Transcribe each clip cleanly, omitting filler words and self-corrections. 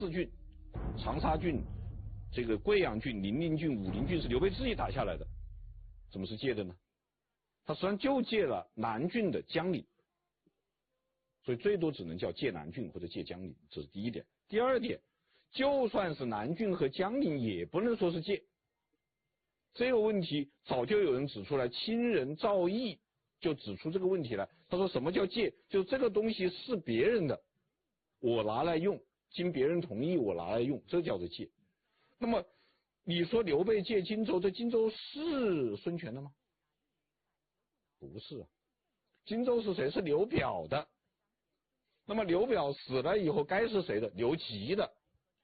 4郡，长沙郡、这个贵阳郡、零陵郡、武陵郡是刘备自己打下来的，怎么是借的呢？他实际上就借了南郡的江陵，所以最多只能叫借南郡或者借江陵，这是第一点。第二点，就算是南郡和江陵，也不能说是借。这个问题早就有人指出来，亲人赵翼就指出这个问题来。他说什么叫借？就是这个东西是别人的，我拿来用，经别人同意我拿来用，这叫做借。那么你说刘备借荆州，这荆州是孙权的吗？不是啊，荆州是谁？是刘表的。那么刘表死了以后该是谁的？刘琦的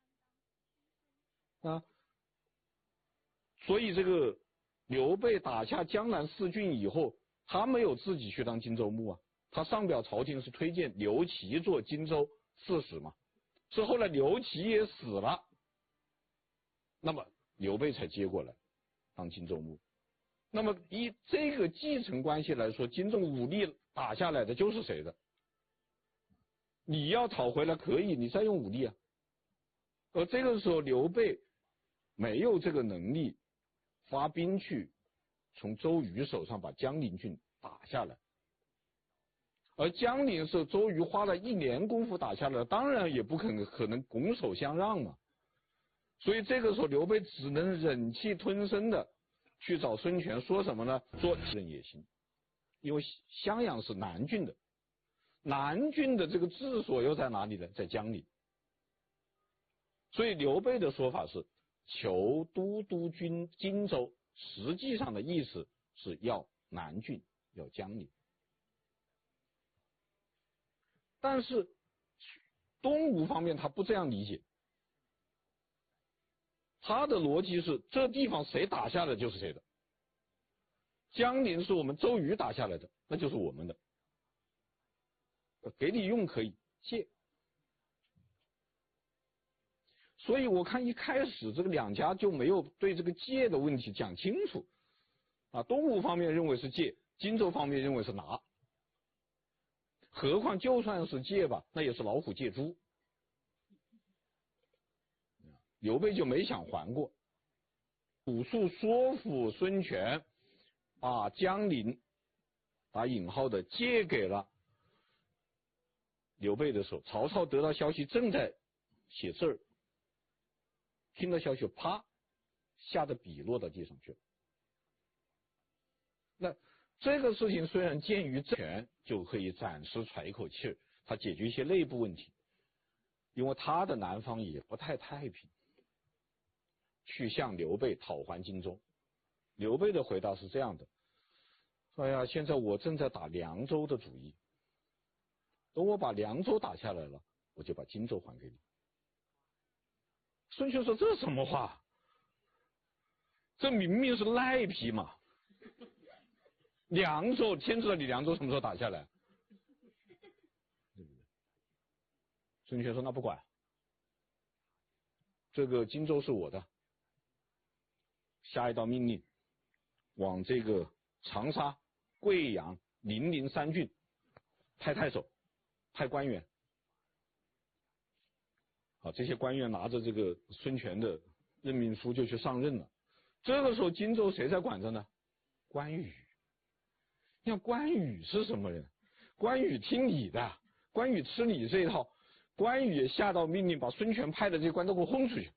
啊。所以这个刘备打下江南4郡以后，他没有自己去当荆州牧啊，他上表朝廷是推荐刘琦做荆州刺史嘛，是后来刘琦也死了，那么刘备才接过来当荆州牧。那么以这个继承关系来说，荆州武力打下来的就是谁的？你要讨回来可以，你再用武力啊。而这个时候刘备没有这个能力发兵去从周瑜手上把江陵郡打下来，而江陵是周瑜花了1年功夫打下来，当然也不可能拱手相让嘛。所以这个时候刘备只能忍气吞声的去找孙权，说什么呢？说任也行，因为襄阳是南郡的，南郡的这个治所又在哪里呢？在江陵。所以刘备的说法是求都督军荆州，实际上的意思是要南郡，要江陵。但是东吴方面他不这样理解，他的逻辑是这地方谁打下的就是谁的，江陵是我们周瑜打下来的，那就是我们的，给你用可以，借。所以我看一开始这个两家就没有对这个借的问题讲清楚啊，东吴方面认为是借，荆州方面认为是拿，何况就算是借吧，那也是老虎借猪，刘备就没想还过。鲁肃说服孙权把江陵打引号的借给了刘备的时候，曹操得到消息正在写字儿，听到消息啪吓得笔落到地上去了。那这个事情虽然鉴于政权就可以暂时喘一口气儿，他解决一些内部问题，因为他的南方也不太太平，去向刘备讨还荆州。刘备的回答是这样的，哎呀，现在我正在打凉州的主意，等我把凉州打下来了，我就把荆州还给你。孙权说这什么话，这明明是赖皮嘛，凉州天知道你凉州什么时候打下来，对不对？孙权说那不管，这个荆州是我的，下一道命令，往这个长沙、贵阳、零陵3郡派太守，派官员。好，这些官员拿着这个孙权的任命书就去上任了。这个时候荆州谁在管着呢？关羽。你看关羽是什么人？关羽听你的，关羽吃你这一套，关羽也下道命令把孙权派的这些官都给我轰出去，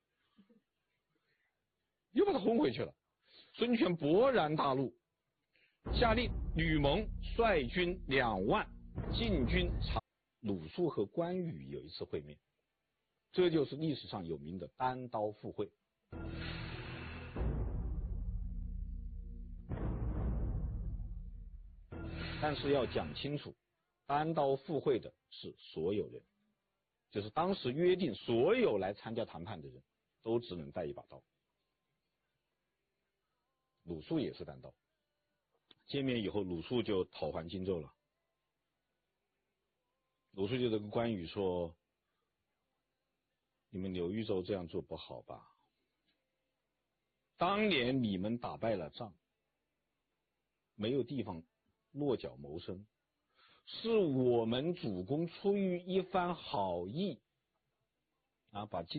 又把他轰回去了。孙权勃然大怒，下令吕蒙率军2万进军长。鲁肃和关羽有一次会面，这就是历史上有名的单刀赴会。但是要讲清楚，单刀赴会的是所有人，就是当时约定所有来参加谈判的人都只能带一把刀。鲁肃也是单刀，见面以后鲁肃就讨还荆州了。鲁肃就跟关羽说，你们刘豫州这样做不好吧，当年你们打败了仗，没有地方落脚谋生，是我们主公出于一番好意， 啊，把